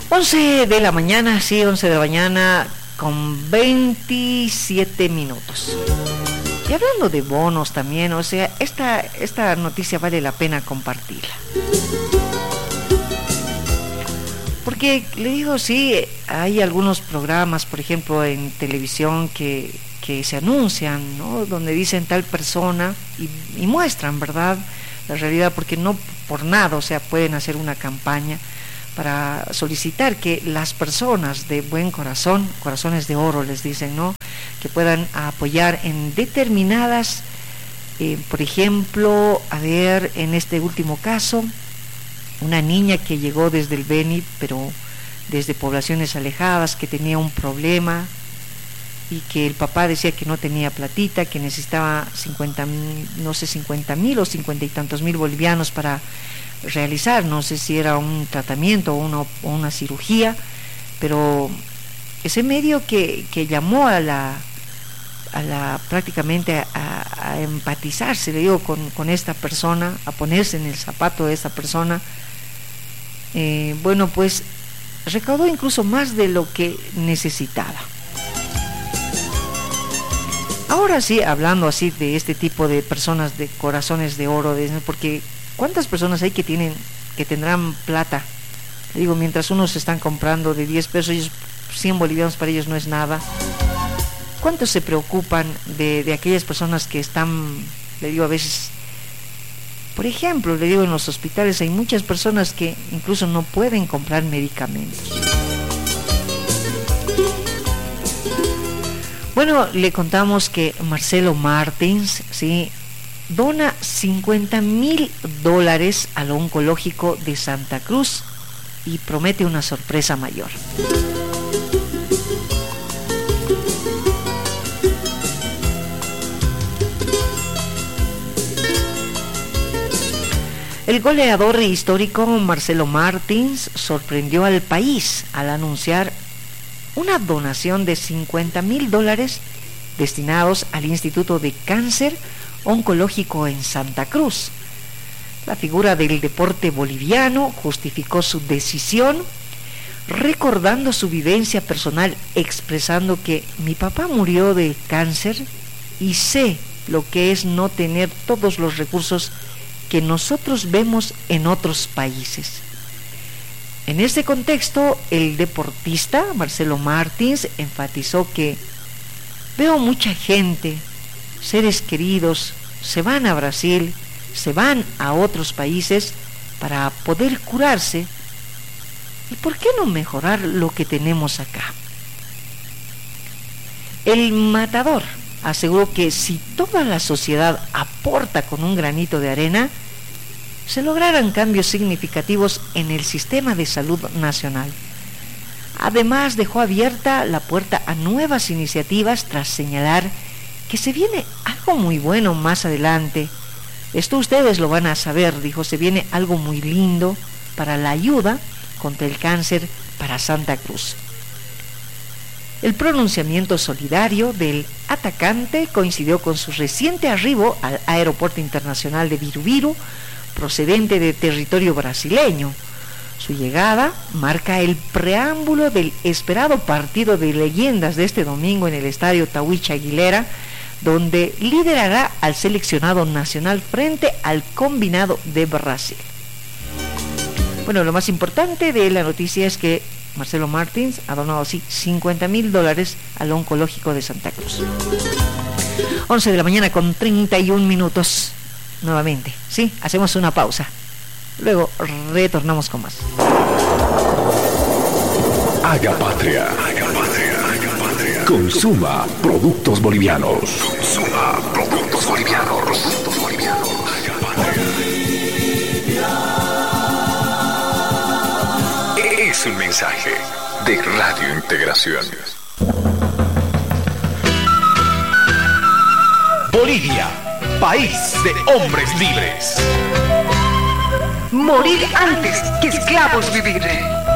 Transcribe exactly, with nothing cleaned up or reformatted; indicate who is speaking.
Speaker 1: once de la mañana, sí, once de la mañana con veintisiete minutos. Y hablando de bonos también, o sea, esta, esta noticia vale la pena compartirla. Porque le digo, sí, hay algunos programas, por ejemplo, en televisión que, que se anuncian, ¿no? Donde dicen tal persona y, y muestran, ¿verdad?, la realidad, porque no por nada, o sea, pueden hacer una campaña para solicitar que las personas de buen corazón, corazones de oro les dicen, ¿no?, que puedan apoyar en determinadas, eh, por ejemplo, a ver, en este último caso, una niña que llegó desde el Beni, pero desde poblaciones alejadas, que tenía un problema y que el papá decía que no tenía platita, que necesitaba cincuenta, no sé, cincuenta mil o cincuenta y tantos mil bolivianos para realizar, no sé si era un tratamiento o una, o una cirugía, pero ese medio que, que llamó a la, a la prácticamente a, a empatizarse, le digo, con, con esta persona, a ponerse en el zapato de esta persona, eh, bueno, pues recaudó incluso más de lo que necesitaba. Ahora sí, hablando así de este tipo de personas de corazones de oro, de, porque ¿cuántas personas hay que tienen, que tendrán plata? Le digo, mientras unos se están comprando de diez pesos, ellos, cien bolivianos para ellos no es nada. ¿Cuántos se preocupan de, de aquellas personas que están, le digo, a veces, por ejemplo, le digo, en los hospitales hay muchas personas que incluso no pueden comprar medicamentos? Bueno, le contamos que Marcelo Martins, sí, dona cincuenta mil dólares al oncológico de Santa Cruz y promete una sorpresa mayor. El goleador histórico Marcelo Martins sorprendió al país al anunciar una donación de cincuenta mil dólares destinados al Instituto de Cáncer Oncológico en Santa Cruz. La figura del deporte boliviano justificó su decisión recordando su vivencia personal, expresando que mi papá murió de cáncer y sé lo que es no tener todos los recursos que nosotros vemos en otros países. En este contexto, el deportista Marcelo Martins enfatizó que veo mucha gente, seres queridos, se van a Brasil, se van a otros países para poder curarse, ¿y por qué no mejorar lo que tenemos acá? El matador aseguró que si toda la sociedad aporta con un granito de arena, se lograrán cambios significativos en el sistema de salud nacional. Además, dejó abierta la puerta a nuevas iniciativas tras señalar que se viene algo muy bueno más adelante. Esto ustedes lo van a saber, dijo, se viene algo muy lindo para la ayuda contra el cáncer para Santa Cruz. El pronunciamiento solidario del atacante coincidió con su reciente arribo al Aeropuerto Internacional de Viru-Viru, procedente de territorio brasileño. Su llegada marca el preámbulo del esperado partido de leyendas de este domingo en el estadio Tahuicha Aguilera, donde liderará al seleccionado nacional frente al combinado de Brasil. Bueno, lo más importante de la noticia es que Marcelo Martins ha donado así cincuenta mil dólares al oncológico de Santa Cruz. once de la mañana con treinta y un minutos. Nuevamente, sí, hacemos una pausa. Luego retornamos con más.
Speaker 2: Haga patria, haga patria, haga patria. Consuma productos bolivianos. Consuma productos bolivianos. Productos bolivianos. Haga patria. Es un mensaje de Radio Integración.
Speaker 3: Bolivia, país de hombres libres.
Speaker 4: Morir antes que esclavos vivir.